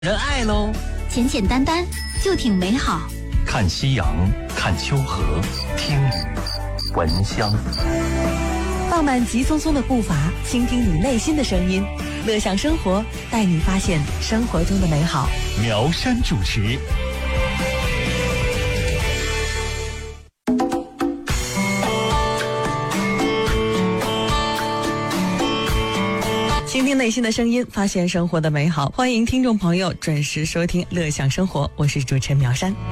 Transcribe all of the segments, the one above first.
人爱喽， 简简单单就挺美好。 看夕阳，看秋荷，听雨，闻香。 放慢急匆匆的步伐，倾听你内心的声音。乐享生活，带你发现生活中的美好。 苗山主持。 倾听内心的声音，发现生活的美好。欢迎听众朋友准时收听乐享生活，我是主持人苗山。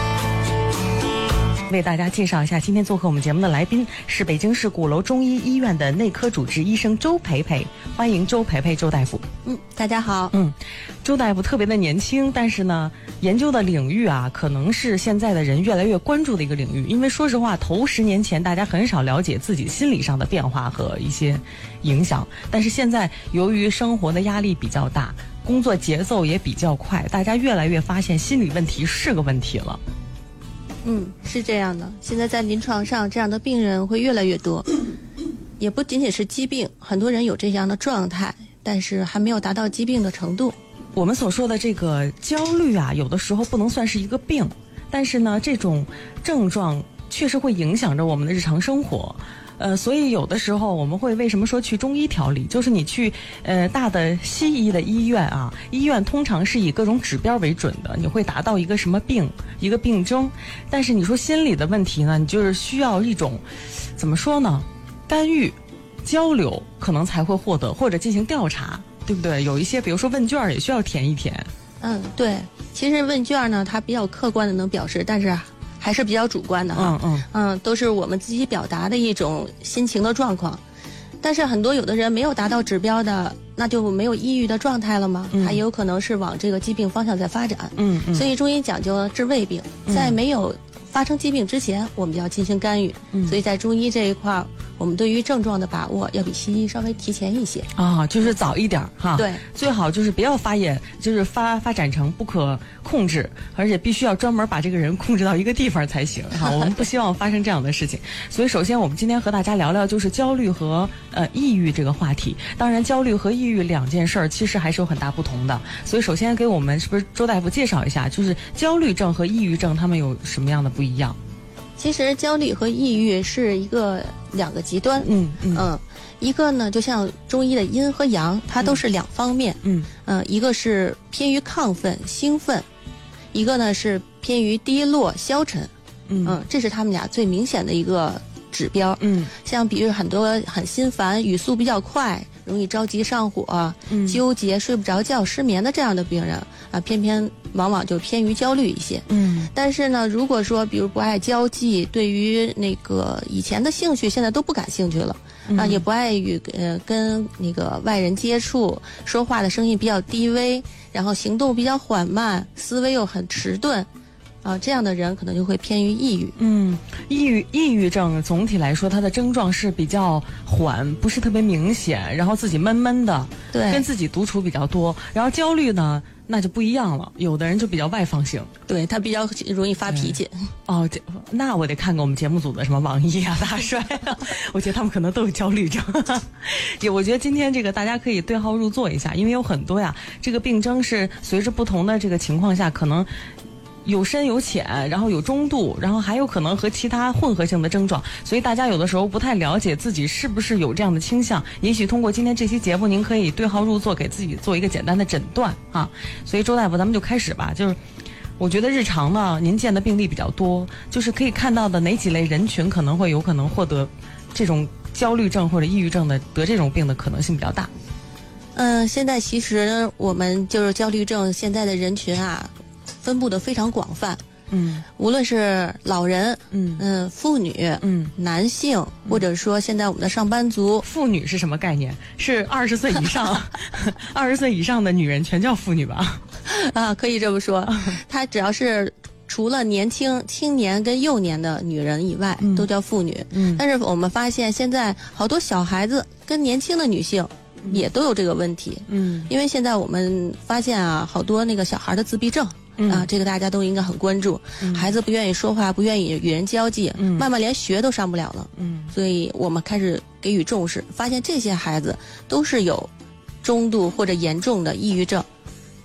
为大家介绍一下，今天做客我们节目的来宾是北京市鼓楼中医医院的内科主治医生周培培，欢迎周培培周大夫。 大家好。 周大夫特别的年轻，但是呢，研究的领域啊，可能是现在的人越来越关注的一个领域。因为说实话，头10年前大家很少了解自己心理上的变化和一些影响，但是现在由于生活的压力比较大，工作节奏也比较快，大家越来越发现心理问题是个问题了。 是这样的，现在在临床上这样的病人会越来越多，也不仅仅是疾病，很多人有这样的状态，但是还没有达到疾病的程度。 我们所说的这个焦虑啊，有的时候不能算是一个病，但是呢，这种症状确实会影响着我们的日常生活。所以有的时候我们会为什么说去中医调理，就是你去大的西医的医院啊，医院通常是以各种指标为准的，你会达到一个什么病，一个病症。但是你说心理的问题呢，你就是需要一种怎么说呢，干预交流可能才会获得，或者进行调查，对不对？有一些比如说问卷也需要填一填。 对，其实问卷呢它比较客观的能表示，但是还是比较主观的哈。都是我们自己表达的一种心情的状况。但是很多有的人没有达到指标的，那就没有抑郁的状态了吗？他也有可能是往这个疾病方向在发展。所以中医讲究治未病，在没有发生疾病之前，我们就要进行干预。所以在中医这一块，我们对于症状的把握要比西医稍微提前一些就是早一点哈。 对， 最好就是不要发炎，就是发展成不可控制，而且必须要专门把这个人控制到一个地方才行哈。我们不希望发生这样的事情。所以首先我们今天和大家聊聊就是焦虑和抑郁这个话题。当然焦虑和抑郁两件事儿其实还是有很大不同的。所以首先给我们是不是周大夫介绍一下，就是焦虑症和抑郁症他们有什么样的不一样？ 其实焦虑和抑郁是两个极端。一个呢就像中医的阴和阳，它都是两方面。一个是偏于亢奋兴奋，一个呢是偏于低落消沉。这是他们俩最明显的一个指标。像比如很多很心烦语速比较快，容易着急上火，纠结睡不着觉失眠的这样的病人偏偏往往就偏于焦虑一些。但是呢，如果说比如不爱交际，对于那个以前的兴趣现在都不感兴趣了，也不爱跟那个外人接触，说话的声音比较低微，然后行动比较缓慢，思维又很迟钝这样的人可能就会偏于抑郁。 抑郁症总体来说它的症状是比较缓，不是特别明显，然后自己闷闷的， 对， 跟自己独处比较多。然后焦虑呢那就不一样了，有的人就比较外放性，对， 他比较容易发脾气。 那我得看看我们节目组的什么王毅啊、大帅我觉得他们可能都有焦虑症我觉得今天这个大家可以对号入座一下，因为有很多呀，这个病症是随着不同的这个情况下，可能有深有浅，然后有中度，然后还有可能和其他混合性的症状，所以大家有的时候不太了解自己是不是有这样的倾向。也许通过今天这期节目，您可以对号入座，给自己做一个简单的诊断所以周大夫，咱们就开始吧。就是我觉得日常呢，您见的病例比较多，就是可以看到的哪几类人群可能获得这种焦虑症或者抑郁症的得这种病的可能性比较大。 现在其实我们就是焦虑症现在的人群分布的非常广泛。无论是老人，妇女，男性，或者说现在我们的上班族。 妇女是什么概念？是20岁以上20岁以上的女人全叫妇女吧？ 可以这么说。她只要是除了年轻、青年跟幼年的女人以外，都叫妇女。但是我们发现现在好多小孩子跟年轻的女性也都有这个问题。因为现在我们发现好多那个小孩的自闭症。这个大家都应该很关注。孩子不愿意说话，不愿意与人交际，慢慢连学都上不了了。所以我们开始给予重视，发现这些孩子都是有中度或者严重的抑郁症。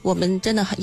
我们真的